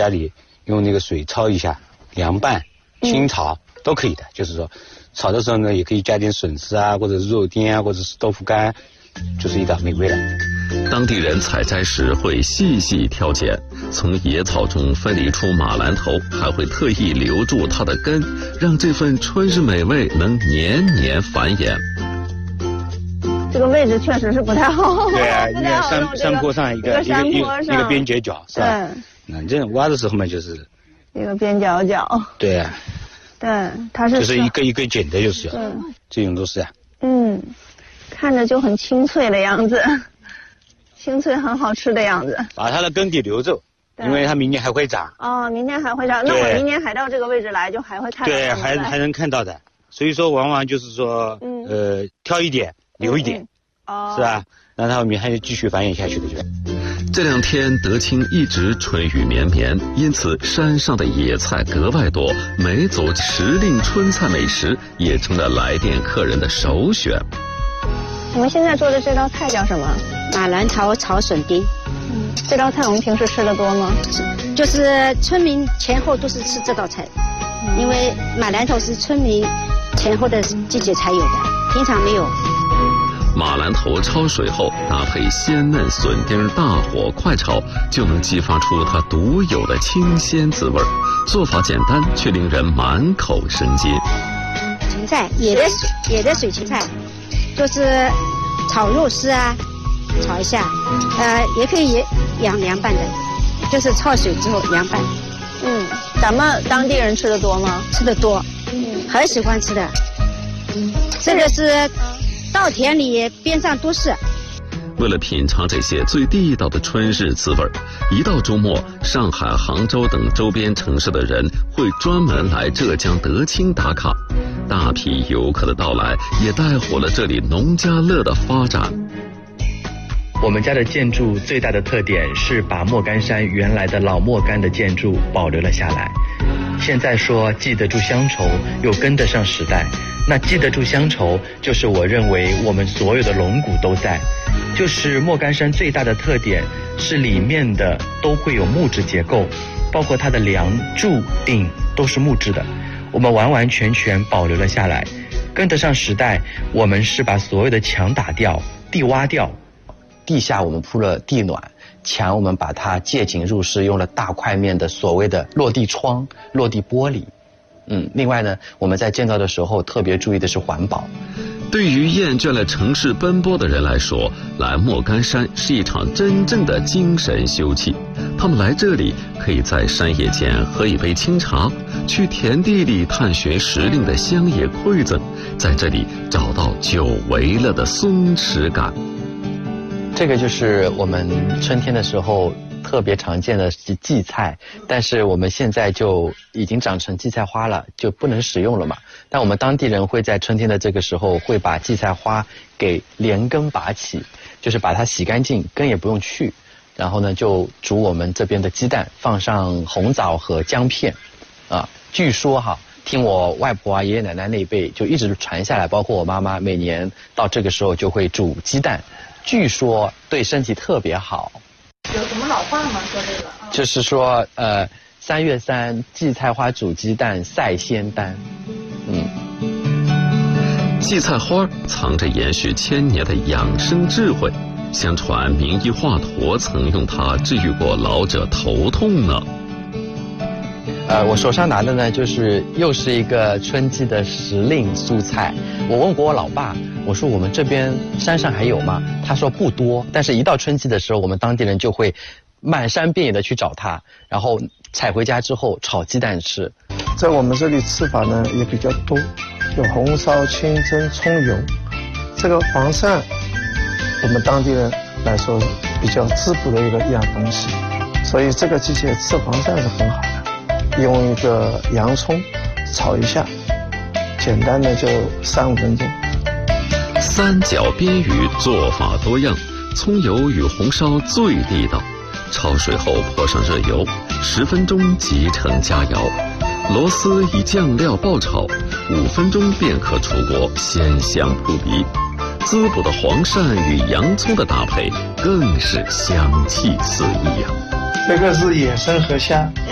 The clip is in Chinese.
家里用那个水焯一下，凉拌、清炒都可以的。就是说，炒的时候呢，也可以加点笋丝啊，或者是肉丁啊，或者是豆腐干，就是一道美味了。 当地人采摘时会细细挑拣，从野草中分离出马兰头，还会特意留住它的根，让这份春日美味能年年繁衍。 这个位置确实是不太好。 对啊，一个山坡上一个边角角，是吧？ 对。 这挖的时候嘛，就是一个边角角。 对啊。 对，它是就是一个一个剪的，就是对， 这种都是啊。 看着就很清脆的样子，清脆很好吃的样子。 把它的根给留着，因为它明年还会长。 哦，明年还会长，那我明年还到这个位置来，就还会看到。 对，还能看到的。所以说，往往就是说，挑一点留一点，是吧？让它明还继续繁衍下去的就。 这2天德清一直春雨绵绵，因此山上的野菜格外多，每组时令春菜美食也成了来电客人的首选。 我们现在做的这道菜叫什么？ 马兰头炒笋丁。 这道菜我们平时吃的多吗？ 就是村民前后都是吃这道菜，因为马兰头是村民前后的季节才有的，平常没有。 马兰头焯水后，搭配鲜嫩笋丁，大火快炒，就能激发出它独有的清鲜滋味。做法简单，却令人满口生津。 芹菜，野的水芹菜，就是炒肉丝啊，炒一下，也可以凉拌的，就是焯水之后凉拌。 咱们当地人吃的多吗？ 吃的多，很喜欢吃的。这个是稻田里边上都是。 为了品尝这些最地道的春日滋味，一到周末，上海、杭州等周边城市的人会专门来浙江德清打卡。大批游客的到来，也带火了这里农家乐的发展。 我们家的建筑最大的特点是把莫干山原来的老莫干的建筑保留了下来。现在说记得住乡愁，又跟得上时代。那记得住乡愁，就是我认为我们所有的龙骨都在。就是莫干山最大的特点是里面的都会有木质结构，包括它的梁柱顶都是木质的，我们完完全全保留了下来。跟得上时代，我们是把所有的墙打掉，地挖掉，地下我们铺了地暖，墙我们把它借景入室，用了大块面的所谓的落地窗、落地玻璃。另外呢，我们在建造的时候特别注意的是环保。 对于厌倦了城市奔波的人来说，来莫干山是一场真正的精神休憩。他们来这里可以在山野间喝一杯清茶，去田地里探寻时令的乡野馈赠，在这里找到久违了的松弛感。 这个就是我们春天的时候特别常见的荠菜，但是我们现在就已经长成荠菜花了，就不能使用了嘛。但我们当地人会在春天的这个时候会把荠菜花给连根拔起，就是把它洗干净，根也不用去，然后呢就煮我们这边的鸡蛋，放上红枣和姜片。据说听我外婆啊、爷爷奶奶那一辈就一直传下来，包括我妈妈每年到这个时候就会煮鸡蛋，据说对身体特别好。 有什么老话吗？说这个？ 就是说，3月3，荠菜花煮鸡蛋赛仙丹。 荠菜花藏着延续1000年的养生智慧，相传名医华佗曾用它治愈过老者头痛呢。 我手上拿的呢，又是一个春季的时令蔬菜。我问过我老爸，我说我们这边山上还有吗？他说不多，但是一到春季的时候，我们当地人就会满山遍野的去找它，然后采回家之后炒鸡蛋吃。 在我们这里吃法呢也比较多，有红烧、清蒸、葱油。这个黄鳝，我们当地人来说比较滋补的一样东西，所以这个季节吃黄鳝是很好的。用一个洋葱炒一下，简单的就3-5分钟。 三角边鱼做法多样，葱油与红烧最地道。焯水后泼上热油，10分钟即成佳肴。螺丝以酱料爆炒，5分钟便可出锅，鲜香扑鼻。滋补的黄鳝与洋葱的搭配更是香气四溢呀。 这个是野生河虾。